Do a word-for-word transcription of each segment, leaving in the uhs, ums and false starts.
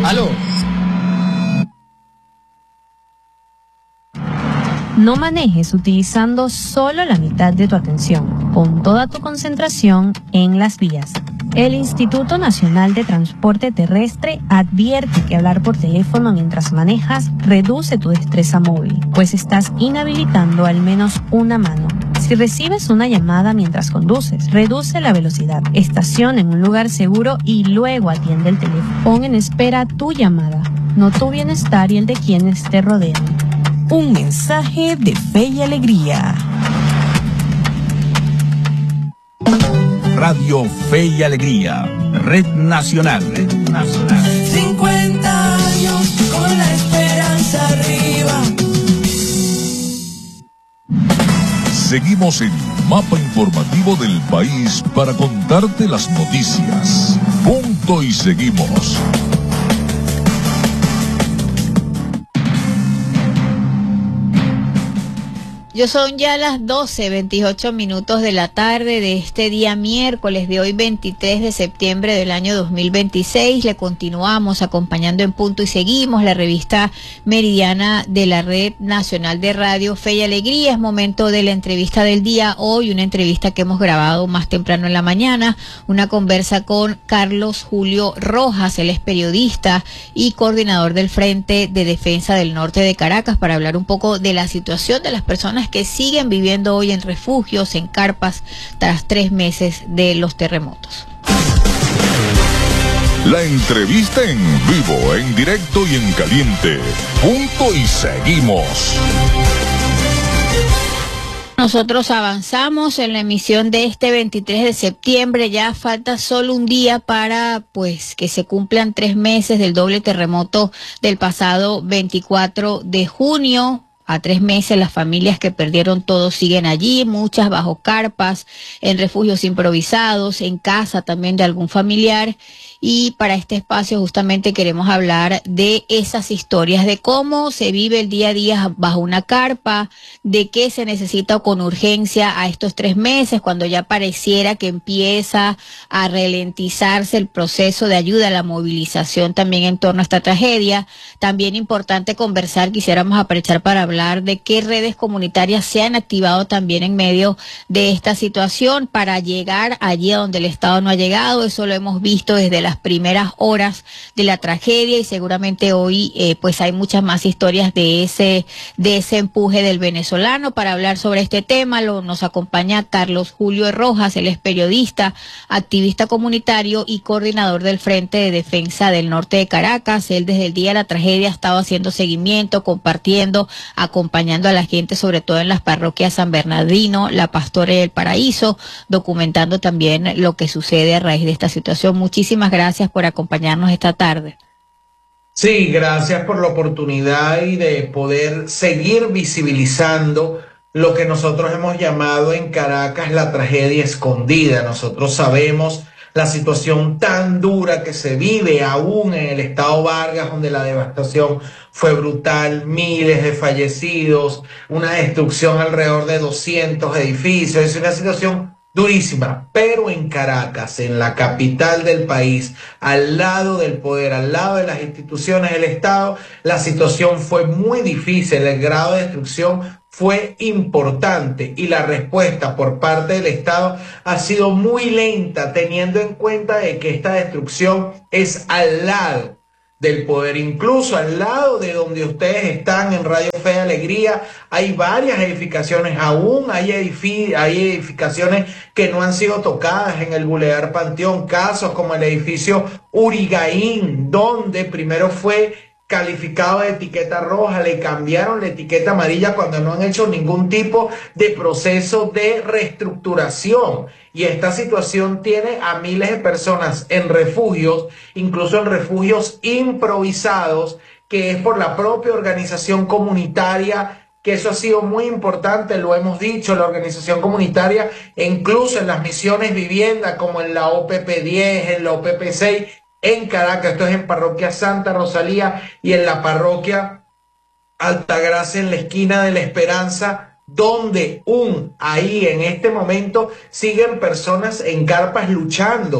Aló. No manejes utilizando solo la mitad de tu atención. Pon toda tu concentración en las vías. El Instituto Nacional de Transporte Terrestre advierte que hablar por teléfono mientras manejas reduce tu destreza móvil, pues estás inhabilitando al menos una mano. Si recibes una llamada mientras conduces, reduce la velocidad, estaciona en un lugar seguro y luego atiende el teléfono. Pon en espera tu llamada, no tu bienestar y el de quienes te rodean. Un mensaje de Fe y Alegría. Radio Fe y Alegría, Red Nacional. Red Nacional. cincuenta años con la esperanza arriba. Seguimos el mapa informativo del país para contarte las noticias. Punto y seguimos. Yo son ya las doce, veintiocho minutos de la tarde de este día miércoles de hoy veintitrés de septiembre del año dos mil veintiséis. Le continuamos acompañando en Punto y Seguimos, la revista meridiana de la Red Nacional de Radio Fe y Alegría. Es momento de la entrevista del día hoy, una entrevista que hemos grabado más temprano en la mañana, una conversa con Carlos Julio Rojas. Él es periodista y coordinador del Frente de Defensa del Norte de Caracas, para hablar un poco de la situación de las personas que siguen viviendo hoy en refugios, en carpas, tras tres meses de los terremotos. La entrevista en vivo, en directo y en caliente. Punto y seguimos. Nosotros avanzamos en la emisión de este veintitrés de septiembre. Ya falta solo un día para pues que se cumplan tres meses del doble terremoto del pasado veinticuatro de junio. A tres meses las familias que perdieron todo siguen allí, muchas bajo carpas, en refugios improvisados, en casa también de algún familiar. Y para este espacio justamente queremos hablar de esas historias, de cómo se vive el día a día bajo una carpa, de qué se necesita con urgencia a estos tres meses, cuando ya pareciera que empieza a ralentizarse el proceso de ayuda, la movilización también en torno a esta tragedia. También importante conversar, quisiéramos aprovechar para hablar de qué redes comunitarias se han activado también en medio de esta situación para llegar allí a donde el Estado no ha llegado. Eso lo hemos visto desde las primeras horas de la tragedia y seguramente hoy eh, pues hay muchas más historias de ese de ese empuje del venezolano. Para hablar sobre este tema lo, nos acompaña Carlos Julio Rojas. Él es periodista, activista comunitario y coordinador del Frente de Defensa del Norte de Caracas. Él desde el día de la tragedia ha estado haciendo seguimiento, compartiendo, acompañando a la gente, sobre todo en las parroquias San Bernardino, La Pastora y El Paraíso, documentando también lo que sucede a raíz de esta situación. Muchísimas gracias por acompañarnos esta tarde. Sí, gracias por la oportunidad y de poder seguir visibilizando lo que nosotros hemos llamado en Caracas la tragedia escondida. Nosotros sabemos la situación tan dura que se vive aún en el estado Vargas, donde la devastación fue brutal, miles de fallecidos, una destrucción alrededor de doscientos edificios. Es una situación durísima, pero en Caracas, en la capital del país, al lado del poder, al lado de las instituciones del Estado, la situación fue muy difícil, el grado de destrucción fue importante y la respuesta por parte del Estado ha sido muy lenta, teniendo en cuenta de que esta destrucción es al lado del poder, incluso al lado de donde ustedes están en Radio Fe y Alegría. Hay varias edificaciones, aún hay, edific hay edificaciones que no han sido tocadas en el Boulevard Panteón, casos como el edificio Urigaín, donde primero fue calificado de etiqueta roja, le cambiaron la etiqueta amarilla cuando no han hecho ningún tipo de proceso de reestructuración. Y esta situación tiene a miles de personas en refugios, incluso en refugios improvisados, que es por la propia organización comunitaria, que eso ha sido muy importante, lo hemos dicho, la organización comunitaria, incluso en las misiones vivienda, como en la O P P diez, en la O P P seis, en Caracas, esto es en Parroquia Santa Rosalía y en la Parroquia Altagracia, en la esquina de La Esperanza, donde un ahí en este momento siguen personas en carpas luchando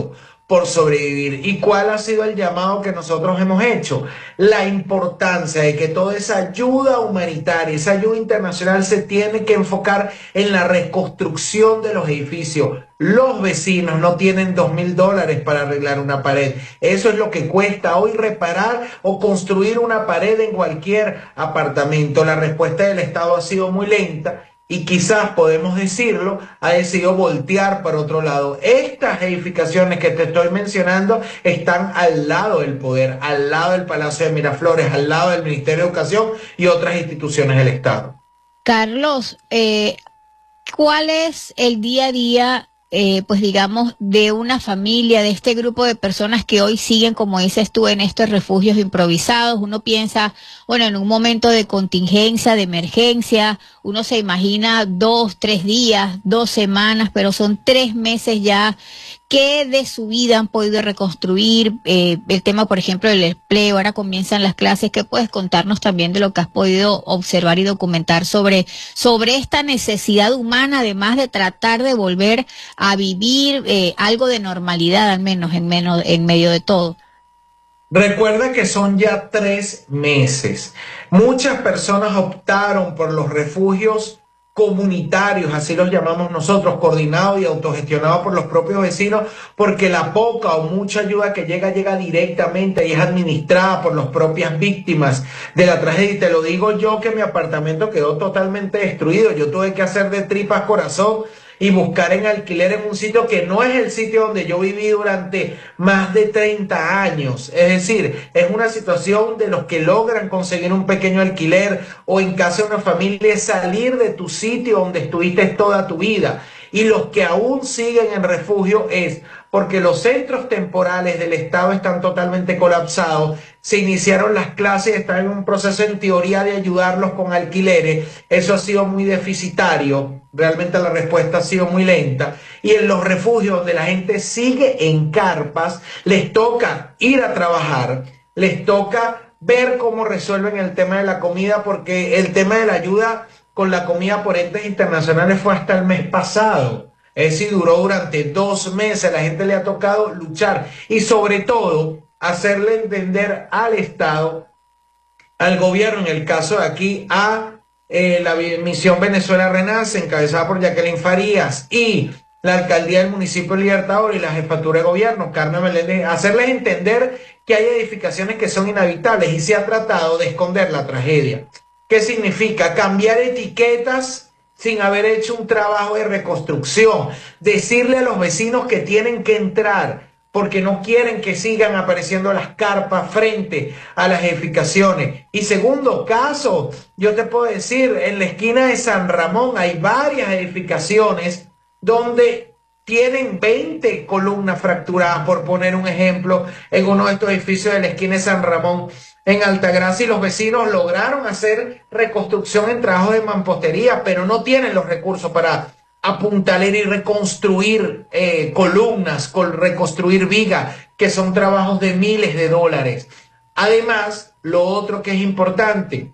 por sobrevivir. ¿Y cuál ha sido el llamado que nosotros hemos hecho? La importancia de que toda esa ayuda humanitaria, esa ayuda internacional se tiene que enfocar en la reconstrucción de los edificios. Los vecinos no tienen dos mil dólares para arreglar una pared. Eso es lo que cuesta hoy reparar o construir una pared en cualquier apartamento. La respuesta del Estado ha sido muy lenta. Y quizás, podemos decirlo, ha decidido voltear para otro lado. Estas edificaciones que te estoy mencionando están al lado del poder, al lado del Palacio de Miraflores, al lado del Ministerio de Educación y otras instituciones del Estado. Carlos, eh, ¿cuál es el día a día, eh, pues digamos, de una familia, de este grupo de personas que hoy siguen, como dices tú, en estos refugios improvisados? Uno piensa, bueno, en un momento de contingencia, de emergencia, uno se imagina dos, tres días, dos semanas, pero son tres meses ya. ¿Qué de su vida han podido reconstruir? Eh, el tema, por ejemplo, del empleo, ahora comienzan las clases. ¿Qué puedes contarnos también de lo que has podido observar y documentar sobre, sobre esta necesidad humana, además de tratar de volver a vivir eh, algo de normalidad, al menos en, menos en medio de todo? Recuerda que son ya tres meses. Muchas personas optaron por los refugios comunitarios, así los llamamos nosotros, coordinados y autogestionados por los propios vecinos, porque la poca o mucha ayuda que llega, llega directamente y es administrada por las propias víctimas de la tragedia. Y te lo digo yo, que mi apartamento quedó totalmente destruido. Yo tuve que hacer de tripas corazón y buscar en alquiler en un sitio que no es el sitio donde yo viví durante más de treinta años. Es decir, es una situación de los que logran conseguir un pequeño alquiler, o en caso de una familia es salir de tu sitio donde estuviste toda tu vida. Y los que aún siguen en refugio es porque los centros temporales del Estado están totalmente colapsados. Se iniciaron las clases, están en un proceso en teoría de ayudarlos con alquileres. Eso ha sido muy deficitario. Realmente la respuesta ha sido muy lenta. Y en los refugios donde la gente sigue en carpas, les toca ir a trabajar, les toca ver cómo resuelven el tema de la comida, porque el tema de la ayuda con la comida por entes internacionales fue hasta el mes pasado. Es decir, duró durante dos meses. La gente le ha tocado luchar y sobre todo hacerle entender al Estado, al gobierno, en el caso de aquí, a eh, la Misión Venezuela Renace, encabezada por Jacqueline Farías, y la Alcaldía del Municipio Libertador y la Jefatura de Gobierno, Carmen Meléndez, hacerles entender que hay edificaciones que son inhabitables y se ha tratado de esconder la tragedia. ¿Qué significa? Cambiar etiquetas sin haber hecho un trabajo de reconstrucción. Decirle a los vecinos que tienen que entrar porque no quieren que sigan apareciendo las carpas frente a las edificaciones. Y segundo caso, yo te puedo decir, en la esquina de San Ramón hay varias edificaciones donde tienen veinte columnas fracturadas, por poner un ejemplo, en uno de estos edificios de la esquina de San Ramón, en Altagracia, y los vecinos lograron hacer reconstrucción en trabajos de mampostería, pero no tienen los recursos para apuntalar y reconstruir eh, columnas, con reconstruir vigas, que son trabajos de miles de dólares. Además, lo otro que es importante,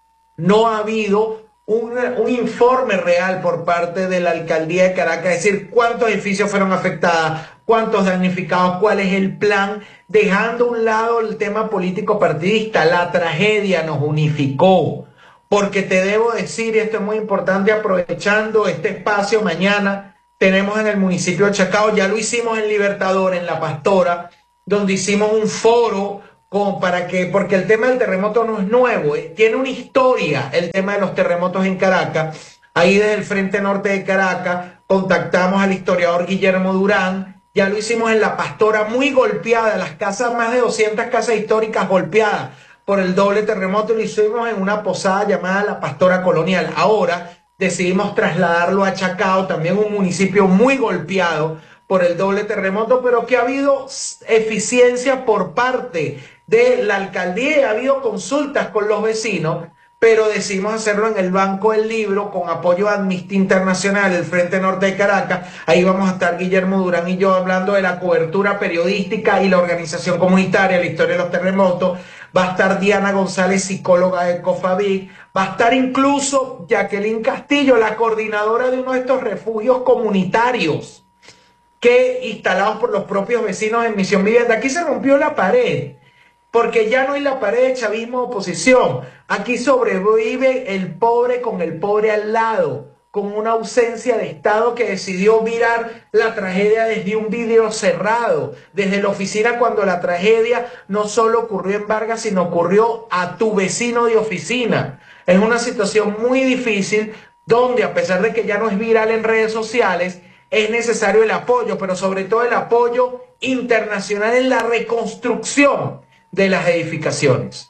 no ha habido Un, un informe real por parte de la Alcaldía de Caracas, es decir, cuántos edificios fueron afectados, cuántos damnificados, cuál es el plan, dejando a un lado el tema político partidista. La tragedia nos unificó, porque te debo decir, y esto es muy importante, aprovechando este espacio, mañana tenemos en el municipio de Chacao, ya lo hicimos en Libertador, en La Pastora, donde hicimos un foro, Como para que, porque el tema del terremoto no es nuevo, eh, tiene una historia el tema de los terremotos en Caracas. Ahí desde el Frente Norte de Caracas contactamos al historiador Guillermo Durán, ya lo hicimos en La Pastora, muy golpeada, las casas, más de doscientas casas históricas golpeadas por el doble terremoto, lo hicimos en una posada llamada La Pastora Colonial. Ahora decidimos trasladarlo a Chacao, también un municipio muy golpeado por el doble terremoto, pero que ha habido eficiencia por parte de la alcaldía, ha habido consultas con los vecinos, pero decidimos hacerlo en el Banco del Libro con apoyo de Amnistía Internacional, el Frente Norte de Caracas. Ahí vamos a estar Guillermo Durán y yo hablando de la cobertura periodística y la organización comunitaria, la historia de los terremotos. Va a estar Diana González, psicóloga de COFAVIC. Va a estar incluso Jacqueline Castillo, la coordinadora de uno de estos refugios comunitarios, que instalados por los propios vecinos en Misión Vivienda. Aquí se rompió la pared, porque ya no hay la pared de chavismo oposición. Aquí sobrevive el pobre con el pobre al lado, con una ausencia de Estado que decidió mirar la tragedia desde un vidrio cerrado, desde la oficina, cuando la tragedia no solo ocurrió en Vargas, sino ocurrió a tu vecino de oficina. Es una situación muy difícil donde, a pesar de que ya no es viral en redes sociales, es necesario el apoyo, pero sobre todo el apoyo internacional en la reconstrucción de las edificaciones.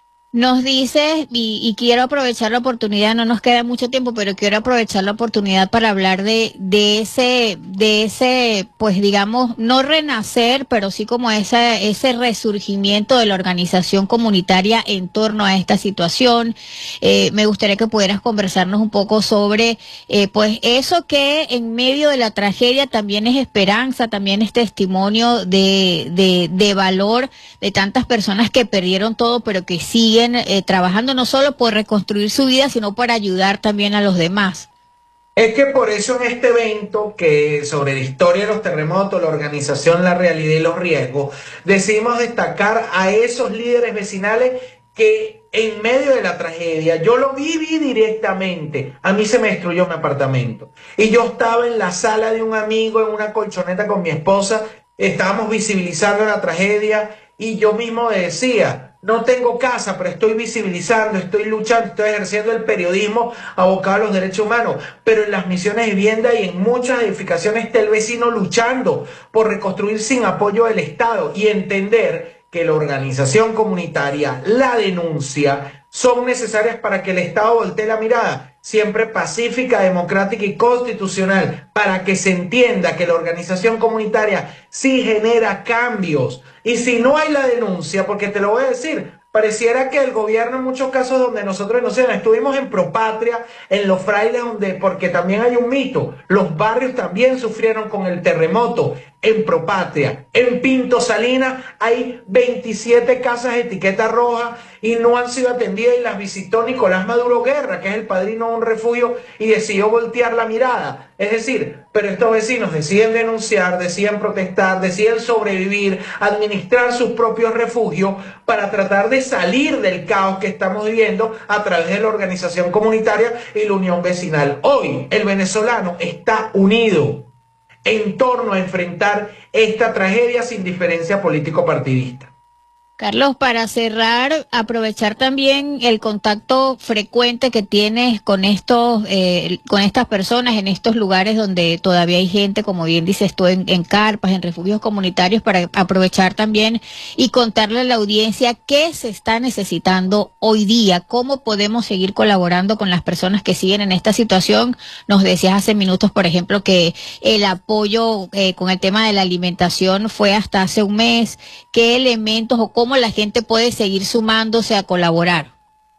Nos dices, y, y quiero aprovechar la oportunidad, no nos queda mucho tiempo, pero quiero aprovechar la oportunidad para hablar de, de ese, de ese, pues digamos, no renacer, pero sí como ese, ese resurgimiento de la organización comunitaria en torno a esta situación. Eh, me gustaría que pudieras conversarnos un poco sobre, eh, pues eso que en medio de la tragedia también es esperanza, también es testimonio de, de, de valor de tantas personas que perdieron todo, pero que siguen Eh, trabajando no solo por reconstruir su vida, sino para ayudar también a los demás. Es que por eso en este evento que sobre la historia de los terremotos, la organización, la realidad y los riesgos, decidimos destacar a esos líderes vecinales que en medio de la tragedia, yo lo viví directamente, a mí se me destruyó mi apartamento y yo estaba en la sala de un amigo en una colchoneta con mi esposa, estábamos visibilizando la tragedia y yo mismo decía: no tengo casa, pero estoy visibilizando, estoy luchando, estoy ejerciendo el periodismo abocado a los derechos humanos. Pero en las misiones de vivienda y en muchas edificaciones está el vecino luchando por reconstruir sin apoyo del Estado y entender que la organización comunitaria, la denuncia, son necesarias para que el Estado voltee la mirada, siempre pacífica, democrática y constitucional, para que se entienda que la organización comunitaria sí genera cambios. Y si no hay la denuncia, porque te lo voy a decir, pareciera que el gobierno en muchos casos donde nosotros no sé, estuvimos en Propatria, en Los Frailes, donde, porque también hay un mito, los barrios también sufrieron con el terremoto. En Propatria, en Pinto Salinas, hay veintisiete casas de etiqueta roja y no han sido atendidas, y las visitó Nicolás Maduro Guerra, que es el padrino de un refugio, y decidió voltear la mirada. Es decir, pero estos vecinos deciden denunciar, deciden protestar, deciden sobrevivir, administrar sus propios refugios para tratar de salir del caos que estamos viviendo a través de la organización comunitaria y la unión vecinal. Hoy el venezolano está unido en torno a enfrentar esta tragedia sin diferencia político-partidista. Carlos, para cerrar, aprovechar también el contacto frecuente que tienes con estos, eh, con estas personas en estos lugares donde todavía hay gente, como bien dices tú, en, en carpas, en refugios comunitarios, para aprovechar también y contarle a la audiencia qué se está necesitando hoy día, cómo podemos seguir colaborando con las personas que siguen en esta situación. Nos decías hace minutos, por ejemplo, que el apoyo eh, con el tema de la alimentación fue hasta hace un mes. ¿Qué elementos o cómo cómo la gente puede seguir sumándose a colaborar?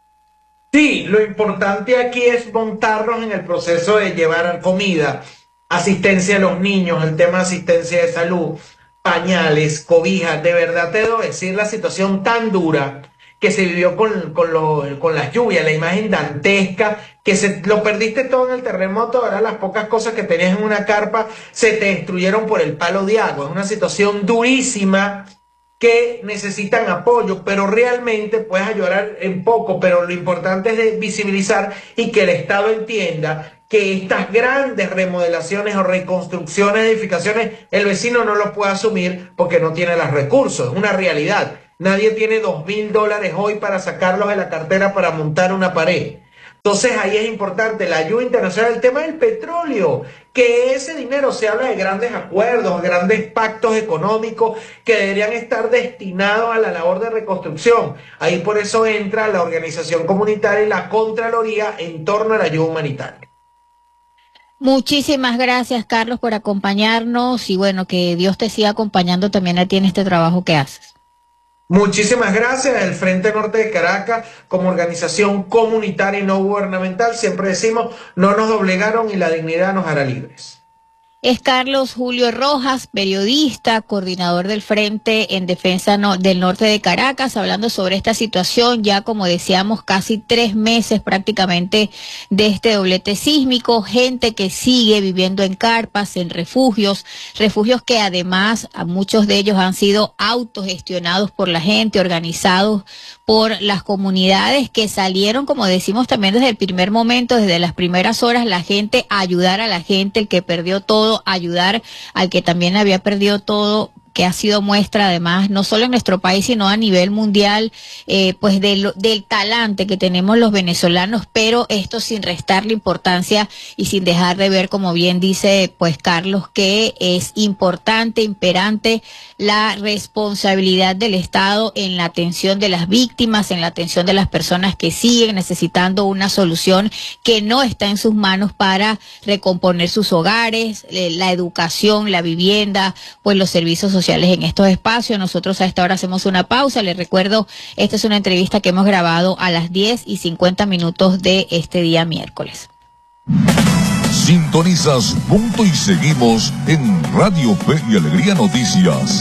Sí, lo importante aquí es montarnos en el proceso de llevar comida, asistencia a los niños, el tema de asistencia de salud, pañales, cobijas. De verdad te debo decir la situación tan dura que se vivió con, con, lo, con las lluvias, la imagen dantesca, que se, lo perdiste todo en el terremoto. Ahora las pocas cosas que tenías en una carpa se te destruyeron por el palo de agua. Es una situación durísima, que necesitan apoyo, pero realmente puedes ayudar en poco, pero lo importante es de visibilizar y que el Estado entienda que estas grandes remodelaciones o reconstrucciones de edificaciones, el vecino no lo puede asumir porque no tiene los recursos. Es una realidad. Nadie tiene dos mil dólares hoy para sacarlos de la cartera para montar una pared. Entonces ahí es importante la ayuda internacional, el tema del petróleo, que ese dinero, se habla de grandes acuerdos, grandes pactos económicos que deberían estar destinados a la labor de reconstrucción. Ahí por eso entra la organización comunitaria y la Contraloría en torno a la ayuda humanitaria. Muchísimas gracias, Carlos, por acompañarnos y bueno, que Dios te siga acompañando también a ti en este trabajo que haces. Muchísimas gracias. El Frente Norte de Caracas, como organización comunitaria y no gubernamental, siempre decimos, no nos doblegaron y la dignidad nos hará libres. Es Carlos Julio Rojas, periodista, coordinador del Frente en Defensa no, del Norte de Caracas, hablando sobre esta situación, ya como decíamos, casi tres meses prácticamente de este doblete sísmico, gente que sigue viviendo en carpas, en refugios, refugios que además a muchos de ellos han sido autogestionados por la gente, organizados por las comunidades que salieron, como decimos también desde el primer momento, desde las primeras horas, la gente a ayudar a la gente, el que perdió todo, ayudar al que también había perdido todo, que ha sido muestra además, no solo en nuestro país, sino a nivel mundial, eh, pues del, del talante que tenemos los venezolanos, pero esto sin restarle importancia y sin dejar de ver, como bien dice pues Carlos, que es importante, imperante la responsabilidad del Estado en la atención de las víctimas, en la atención de las personas que siguen necesitando una solución que no está en sus manos para recomponer sus hogares, eh, la educación, la vivienda, pues los servicios sociales en estos espacios. Nosotros a esta hora hacemos una pausa. Les recuerdo, esta es una entrevista que hemos grabado a las diez y cincuenta minutos de este día miércoles. Sintonizas Punto y Seguimos en Radio Fe y Alegría Noticias.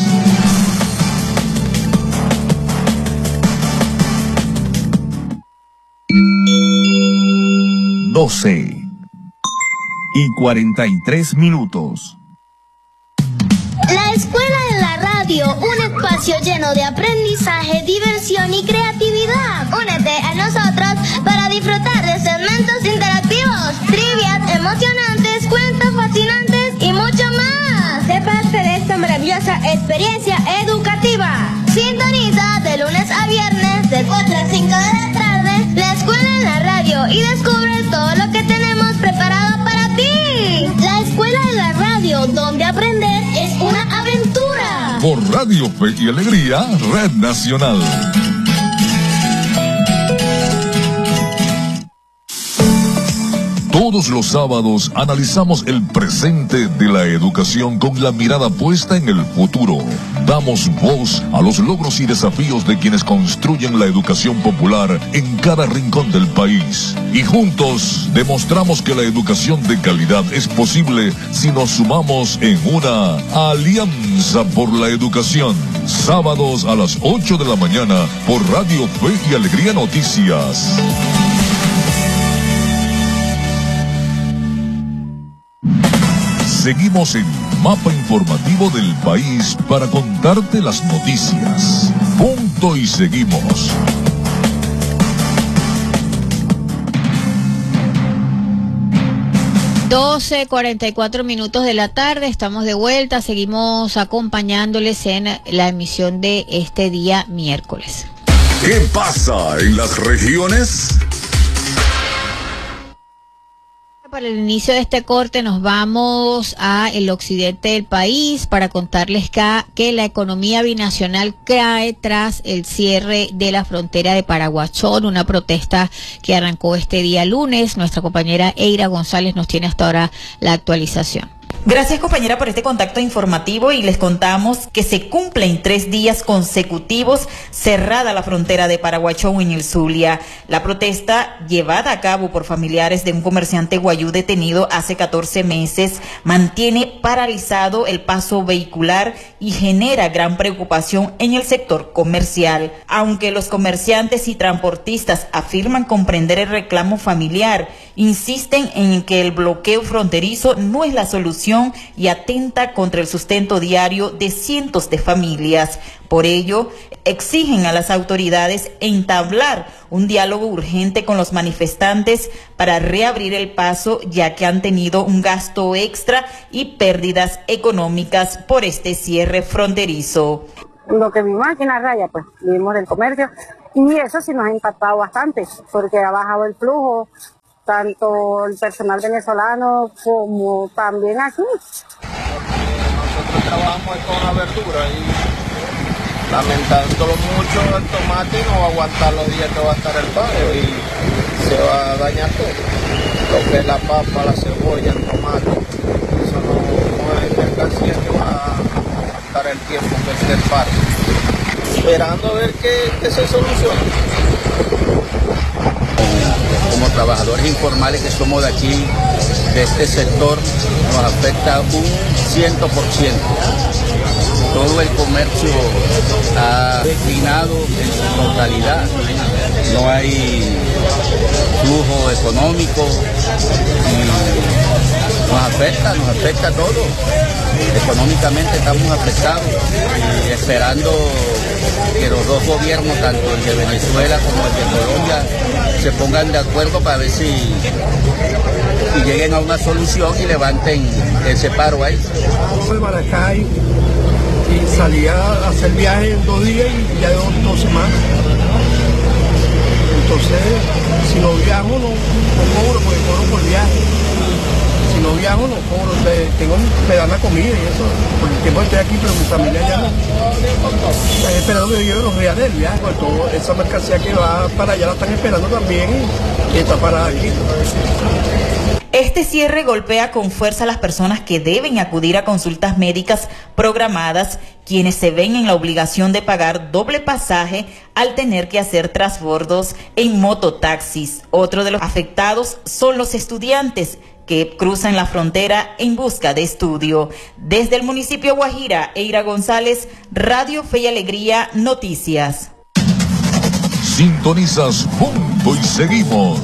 doce y cuarenta y tres minutos. La Escuela de la Radio, un espacio lleno de aprendizaje, diversión y creatividad. Únete a nosotros para disfrutar de segmentos interactivos, trivias emocionantes, cuentos fascinantes y mucho más. Sé parte de esta maravillosa experiencia educativa. Sintoniza de lunes a viernes de cuatro a cinco de la tarde la Escuela en la Radio y descubre todo lo que tenemos preparado para ti. La Escuela de la Radio, donde aprender es una aventura. Por Radio Fe y Alegría, Red Nacional. Todos los sábados analizamos el presente de la educación con la mirada puesta en el futuro. Damos voz a los logros y desafíos de quienes construyen la educación popular en cada rincón del país. Y juntos demostramos que la educación de calidad es posible si nos sumamos en una alianza por la educación. Sábados a las ocho de la mañana por Radio Fe y Alegría Noticias. Seguimos en Mapa Informativo del País para contarte las noticias. Punto y seguimos. doce cuarenta y cuatro minutos de la tarde, estamos de vuelta, seguimos acompañándoles en la emisión de este día miércoles. ¿Qué pasa en las regiones? Para el inicio de este corte nos vamos a el occidente del país para contarles que, que la economía binacional cae tras el cierre de la frontera de Paraguachón, una protesta que arrancó este día lunes. Nuestra compañera Eira González nos tiene hasta ahora la actualización. Gracias, compañera, por este contacto informativo, y les contamos que se cumplen tres días consecutivos cerrada la frontera de Paraguachón en el Zulia. La protesta, llevada a cabo por familiares de un comerciante guayú detenido hace catorce meses, mantiene paralizado el paso vehicular y genera gran preocupación en el sector comercial. Aunque los comerciantes y transportistas afirman comprender el reclamo familiar, insisten en que el bloqueo fronterizo no es la solución y atenta contra el sustento diario de cientos de familias. Por ello, exigen a las autoridades entablar un diálogo urgente con los manifestantes para reabrir el paso, ya que han tenido un gasto extra y pérdidas económicas por este cierre fronterizo. Lo que vimos aquí en la raya, pues vivimos del comercio, y eso sí nos ha impactado bastante, porque ha bajado el flujo, tanto el personal venezolano como también aquí. Nosotros trabajamos con la verdura y lamentándolo mucho, el tomate no va a aguantar los días que va a estar el paro y se va a dañar todo. Lo que es la papa, la cebolla, el tomate, eso no, no es mercancía que va a aguantar el tiempo que esté el paro. Esperando a ver qué, qué se soluciona. Como como trabajadores informales que somos de aquí, de este sector, nos afecta un ciento por ciento. Todo el comercio ha declinado en su totalidad. No hay flujo económico y nos afecta, nos afecta todo. Económicamente estamos afectados y esperando que los dos gobiernos, tanto el de Venezuela como el de Colombia, se pongan de acuerdo para ver si y lleguen a una solución y levanten ese paro ahí. Soy Maracay y salía a hacer viaje en dos días y ya dos, dos semanas. Entonces, si no viajo, no, no cobro, porque cobro por viaje. Si no viajo, no cobro, tengo, me dan la comida y eso, por el tiempo que estoy aquí, pero mi familia ya no. Están esperando que yo lleve los días del viaje, porque toda esa mercancía que va para allá la están esperando también y está parada aquí. Este cierre golpea con fuerza a las personas que deben acudir a consultas médicas programadas, quienes se ven en la obligación de pagar doble pasaje al tener que hacer transbordos en mototaxis. Otro de los afectados son los estudiantes que cruzan la frontera en busca de estudio. Desde el municipio de Guajira, Eira González, Radio Fe y Alegría, Noticias. Sintonizas Punto y seguimos.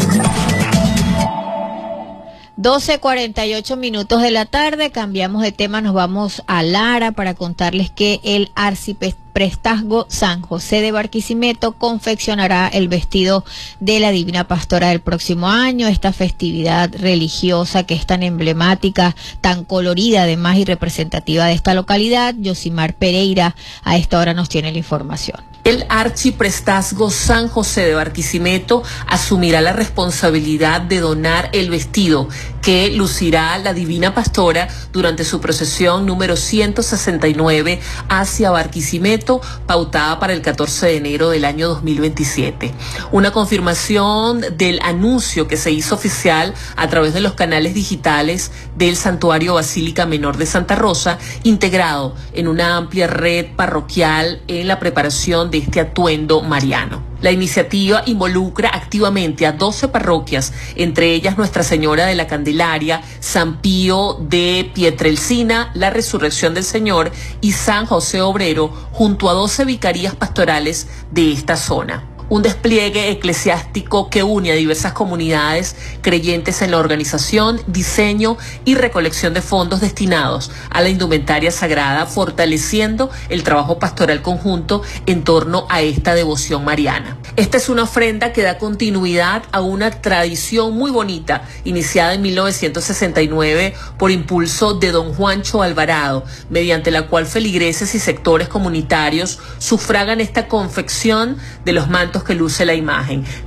doce cuarenta y ocho minutos de la tarde, cambiamos de tema, nos vamos a Lara para contarles que el arciprestazgo San José de Barquisimeto confeccionará el vestido de la Divina Pastora del próximo año. Esta festividad religiosa que es tan emblemática, tan colorida además y representativa de esta localidad. Yosimar Pereira a esta hora nos tiene la información. El arciprestazgo San José de Barquisimeto asumirá la responsabilidad de donar el vestido que lucirá la Divina Pastora durante su procesión número ciento sesenta y nueve hacia Barquisimeto, pautada para el catorce de enero del año dos mil veintisiete. Una confirmación del anuncio que se hizo oficial a través de los canales digitales del Santuario Basílica Menor de Santa Rosa, integrado en una amplia red parroquial en la preparación de este atuendo mariano. La iniciativa involucra activamente a doce parroquias, entre ellas Nuestra Señora de la Candelaria, San Pío de Pietrelcina, La Resurrección del Señor y San José Obrero, junto a doce vicarías pastorales de esta zona. Un despliegue eclesiástico que une a diversas comunidades creyentes en la organización, diseño y recolección de fondos destinados a la indumentaria sagrada, fortaleciendo el trabajo pastoral conjunto en torno a esta devoción mariana. Esta es una ofrenda que da continuidad a una tradición muy bonita, iniciada en mil novecientos sesenta y nueve por impulso de don Juancho Alvarado, mediante la cual feligreses y sectores comunitarios sufragan esta confección de los mantos que luce la imagen.